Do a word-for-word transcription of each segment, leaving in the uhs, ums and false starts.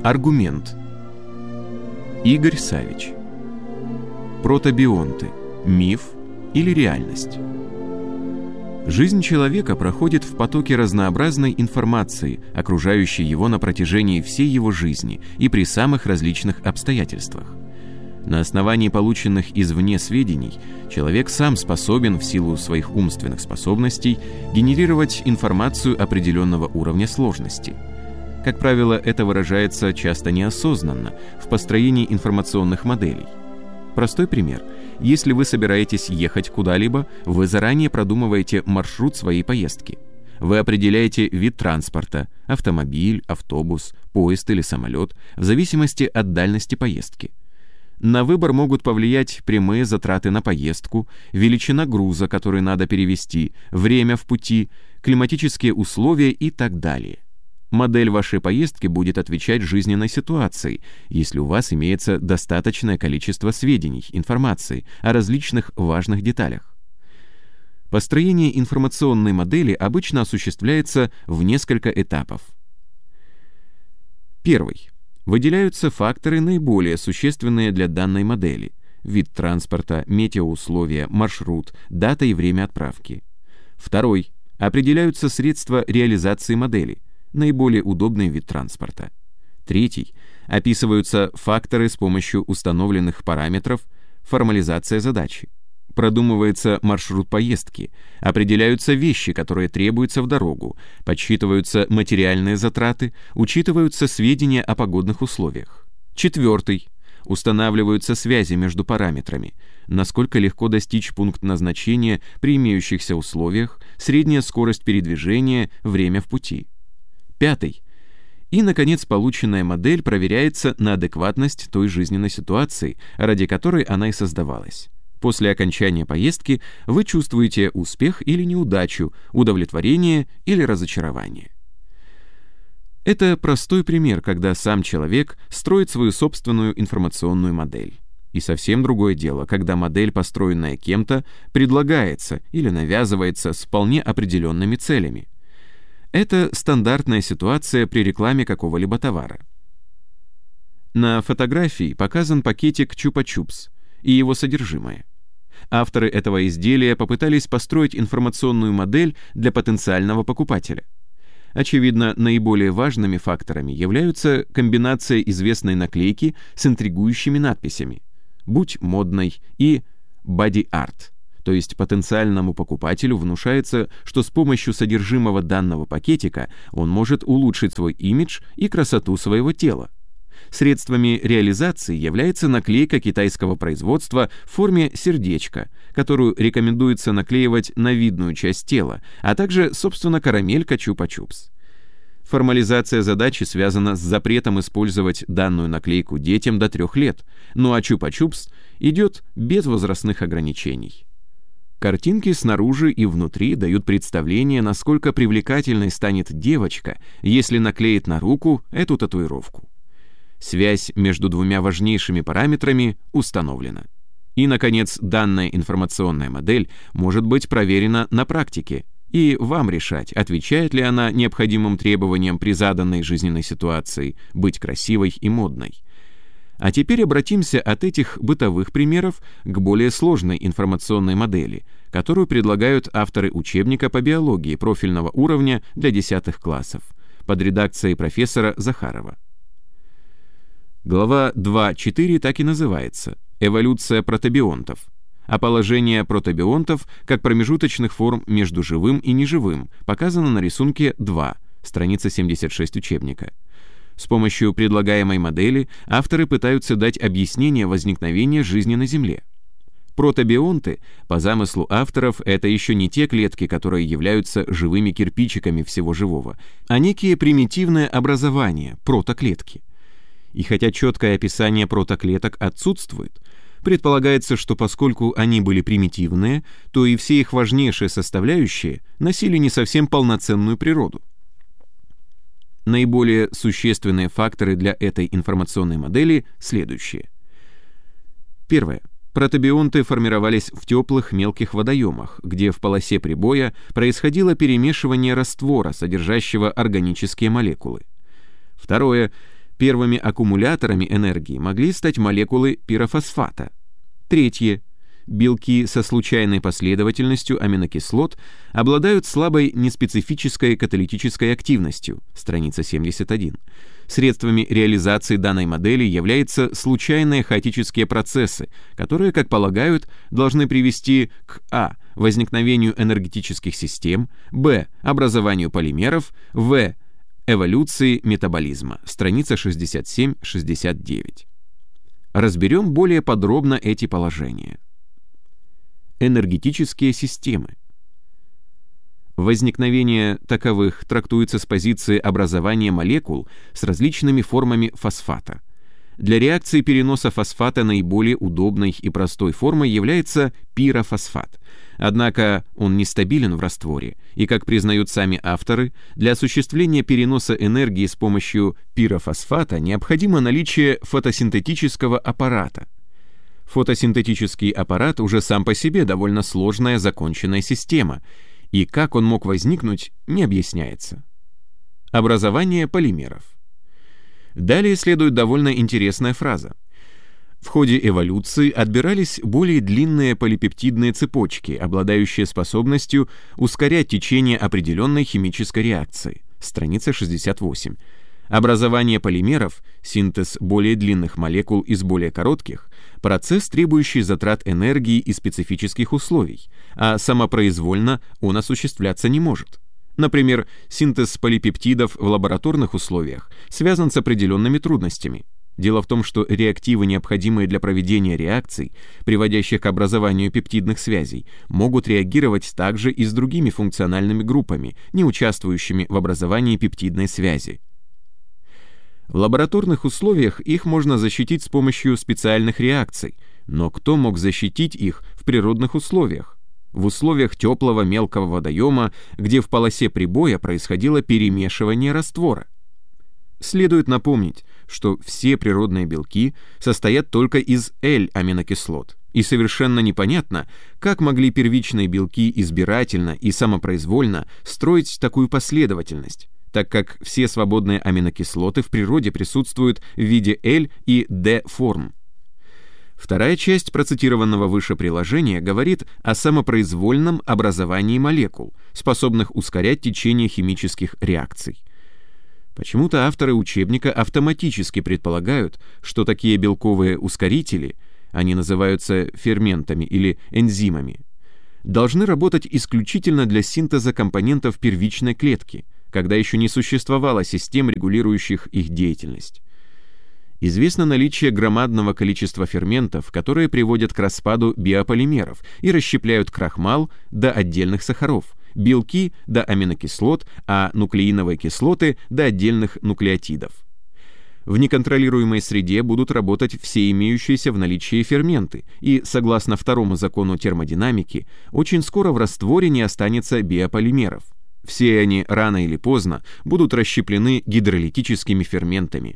Аргумент. Игорь Савич. Протобионты. Миф или реальность? Жизнь человека проходит в потоке разнообразной информации, окружающей его на протяжении всей его жизни и при самых различных обстоятельствах. На основании полученных извне сведений человек сам способен в силу своих умственных способностей генерировать информацию определенного уровня сложности. Как правило, это выражается часто неосознанно в построении информационных моделей. Простой пример. Если вы собираетесь ехать куда-либо, вы заранее продумываете маршрут своей поездки. Вы определяете вид транспорта – автомобиль, автобус, поезд или самолет – в зависимости от дальности поездки. На выбор могут повлиять прямые затраты на поездку, величина груза, который надо перевезти, время в пути, климатические условия и так далее. Модель вашей поездки будет отвечать жизненной ситуации, если у вас имеется достаточное количество сведений, информации о различных важных деталях. Построение информационной модели обычно осуществляется в несколько этапов. Первый. Выделяются факторы, наиболее существенные для данной модели: вид транспорта, метеоусловия, маршрут, дата и время отправки. Второй. Определяются средства реализации модели, наиболее удобный вид транспорта. Третий. Описываются факторы с помощью установленных параметров, формализация задачи. Продумывается маршрут поездки, определяются вещи, которые требуются в дорогу, подсчитываются материальные затраты, учитываются сведения о погодных условиях. Четвертый. Устанавливаются связи между параметрами, насколько легко достичь пункт назначения при имеющихся условиях, средняя скорость передвижения, время в пути. Пятый. И, наконец, полученная модель проверяется на адекватность той жизненной ситуации, ради которой она и создавалась. После окончания поездки вы чувствуете успех или неудачу, удовлетворение или разочарование. Это простой пример, когда сам человек строит свою собственную информационную модель. И совсем другое дело, когда модель, построенная кем-то, предлагается или навязывается с вполне определенными целями. Это стандартная ситуация при рекламе какого-либо товара. На фотографии показан пакетик чупа-чупс и его содержимое. Авторы этого изделия попытались построить информационную модель для потенциального покупателя. Очевидно, наиболее важными факторами являются комбинация известной наклейки с интригующими надписями «Будь модной» и «Body Art». То есть потенциальному покупателю внушается, что с помощью содержимого данного пакетика он может улучшить свой имидж и красоту своего тела. Средствами реализации является наклейка китайского производства в форме сердечка, которую рекомендуется наклеивать на видную часть тела, а также, собственно, карамелька чупа-чупс. Формализация задачи связана с запретом использовать данную наклейку детям до трех лет, ну а чупа-чупс идет без возрастных ограничений. Картинки снаружи и внутри дают представление, насколько привлекательной станет девочка, если наклеит на руку эту татуировку. Связь между двумя важнейшими параметрами установлена. И, наконец, данная информационная модель может быть проверена на практике, и вам решать, отвечает ли она необходимым требованиям при заданной жизненной ситуации быть красивой и модной. А теперь обратимся от этих бытовых примеров к более сложной информационной модели, которую предлагают авторы учебника по биологии профильного уровня для десятых классов под редакцией профессора Захарова. Глава два точка четыре так и называется «Эволюция протобионтов», а положение протобионтов как промежуточных форм между живым и неживым показано на рисунке два, страница семьдесят шесть учебника. С помощью предлагаемой модели авторы пытаются дать объяснение возникновения жизни на Земле. Протобионты, по замыслу авторов, это еще не те клетки, которые являются живыми кирпичиками всего живого, а некие примитивные образования, протоклетки. И хотя четкое описание протоклеток отсутствует, предполагается, что поскольку они были примитивные, то и все их важнейшие составляющие носили не совсем полноценную природу. Наиболее существенные факторы для этой информационной модели следующие. Первое. Протобионты формировались в теплых мелких водоемах, где в полосе прибоя происходило перемешивание раствора, содержащего органические молекулы. Второе. Первыми аккумуляторами энергии могли стать молекулы пирофосфата. Третье. Белки со случайной последовательностью аминокислот обладают слабой неспецифической каталитической активностью, страница семьдесят один. Средствами реализации данной модели являются случайные хаотические процессы, которые, как полагают, должны привести к а. возникновению энергетических систем, б. образованию полимеров, в. эволюции метаболизма, страница шестьдесят семь шестьдесят девять. Разберем более подробно эти положения. Энергетические системы. Возникновение таковых трактуется с позиции образования молекул с различными формами фосфата. Для реакции переноса фосфата наиболее удобной и простой формой является пирофосфат. Однако он нестабилен в растворе, и, как признают сами авторы, для осуществления переноса энергии с помощью пирофосфата необходимо наличие фотосинтетического аппарата. Фотосинтетический аппарат уже сам по себе довольно сложная законченная система, и как он мог возникнуть, не объясняется. Образование полимеров. Далее следует довольно интересная фраза. В ходе эволюции отбирались более длинные полипептидные цепочки, обладающие способностью ускорять течение определенной химической реакции. Страница шестьдесят восемь. Образование полимеров, синтез более длинных молекул из более коротких, процесс, требующий затрат энергии и специфических условий, а самопроизвольно он осуществляться не может. Например, синтез полипептидов в лабораторных условиях связан с определенными трудностями. Дело в том, что реактивы, необходимые для проведения реакций, приводящих к образованию пептидных связей, могут реагировать также и с другими функциональными группами, не участвующими в образовании пептидной связи. В лабораторных условиях их можно защитить с помощью специальных реакций, но кто мог защитить их в природных условиях? В условиях теплого мелкого водоема, где в полосе прибоя происходило перемешивание раствора. Следует напомнить, что все природные белки состоят только из L-аминокислот, и совершенно непонятно, как могли первичные белки избирательно и самопроизвольно строить такую последовательность, так как все свободные аминокислоты в природе присутствуют в виде L и D форм. Вторая часть процитированного выше приложения говорит о самопроизвольном образовании молекул, способных ускорять течение химических реакций. Почему-то авторы учебника автоматически предполагают, что такие белковые ускорители, они называются ферментами или энзимами, должны работать исключительно для синтеза компонентов первичной клетки, когда еще не существовало систем, регулирующих их деятельность. Известно наличие громадного количества ферментов, которые приводят к распаду биополимеров и расщепляют крахмал до отдельных сахаров, белки до аминокислот, а нуклеиновые кислоты до отдельных нуклеотидов. В неконтролируемой среде будут работать все имеющиеся в наличии ферменты, и, согласно второму закону термодинамики, очень скоро в растворе не останется биополимеров. Все они рано или поздно будут расщеплены гидролитическими ферментами.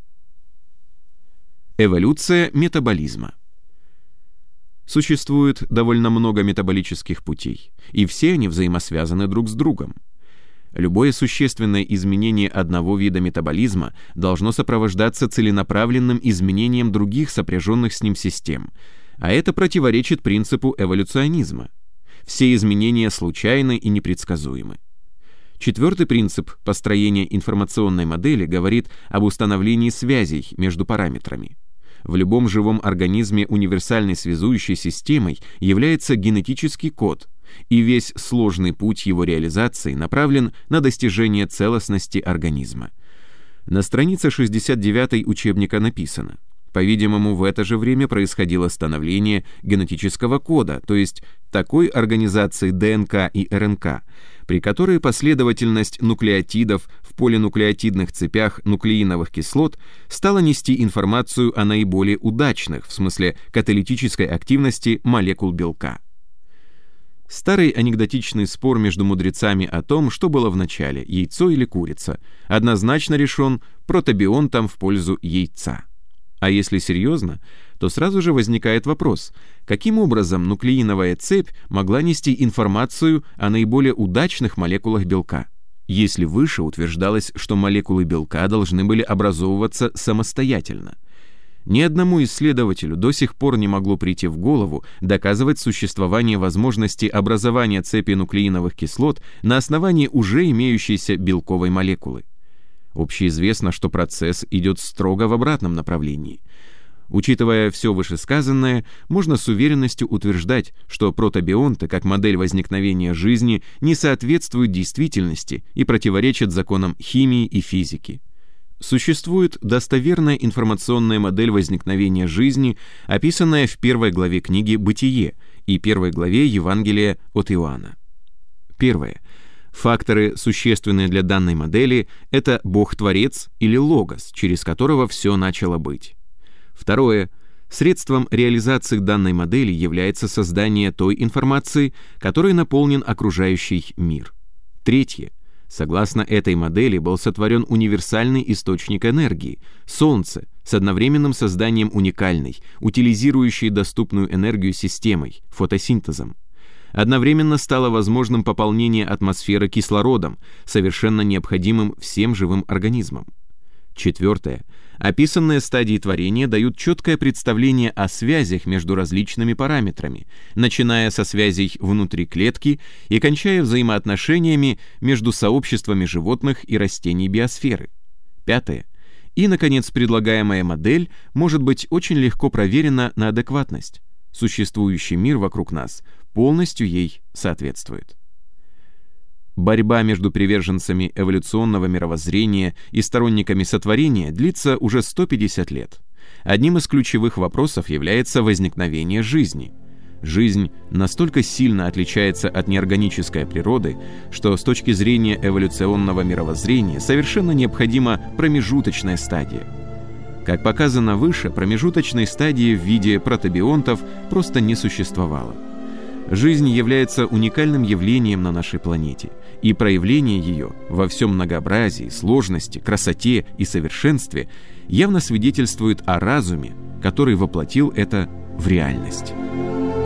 Эволюция метаболизма. Существует довольно много метаболических путей, и все они взаимосвязаны друг с другом. Любое существенное изменение одного вида метаболизма должно сопровождаться целенаправленным изменением других сопряженных с ним систем, а это противоречит принципу эволюционизма. Все изменения случайны и непредсказуемы. Четвертый принцип построения информационной модели говорит об установлении связей между параметрами. В любом живом организме универсальной связующей системой является генетический код, и весь сложный путь его реализации направлен на достижение целостности организма. На странице шестьдесят девятой учебника написано: по-видимому, в это же время происходило становление генетического кода, то есть такой организации ДНК и РНК, при которой последовательность нуклеотидов в полинуклеотидных цепях нуклеиновых кислот стала нести информацию о наиболее удачных, в смысле каталитической активности, молекул белка. Старый анекдотичный спор между мудрецами о том, что было в начале, яйцо или курица, однозначно решен протобионтом в пользу яйца. А если серьезно, то сразу же возникает вопрос, каким образом нуклеиновая цепь могла нести информацию о наиболее удачных молекулах белка? если выше утверждалось, что молекулы белка должны были образовываться самостоятельно. Ни одному исследователю до сих пор не могло прийти в голову доказывать существование возможности образования цепи нуклеиновых кислот на основании уже имеющейся белковой молекулы. Общеизвестно, что процесс идет строго в обратном направлении. Учитывая все вышесказанное, можно с уверенностью утверждать, что протобионты, как модель возникновения жизни, не соответствуют действительности и противоречат законам химии и физики. Существует достоверная информационная модель возникновения жизни, описанная в первой главе книги «Бытие» и первой главе Евангелия от Иоанна. Первое. Факторы, существенные для данной модели, это Бог-творец или Логос, через которого все начало быть. Второе. Средством реализации данной модели является создание той информации, которой наполнен окружающий мир. Третье. Согласно этой модели был сотворен универсальный источник энергии – Солнце, с одновременным созданием уникальной, утилизирующей доступную энергию системой – фотосинтезом. Одновременно стало возможным пополнение атмосферы кислородом, совершенно необходимым всем живым организмам. Четвертое. Описанные стадии творения дают четкое представление о связях между различными параметрами, начиная со связей внутри клетки и кончая взаимоотношениями между сообществами животных и растений биосферы. Пятое. И, наконец, предлагаемая модель может быть очень легко проверена на адекватность. Существующий мир вокруг нас полностью ей соответствует. Борьба между приверженцами эволюционного мировоззрения и сторонниками сотворения длится уже сто пятьдесят лет. Одним из ключевых вопросов является возникновение жизни. Жизнь настолько сильно отличается от неорганической природы, что с точки зрения эволюционного мировоззрения совершенно необходима промежуточная стадия. Как показано выше, промежуточной стадии в виде протобионтов просто не существовало. Жизнь является уникальным явлением на нашей планете, и проявление ее во всем многообразии, сложности, красоте и совершенстве явно свидетельствует о разуме, который воплотил это в реальность.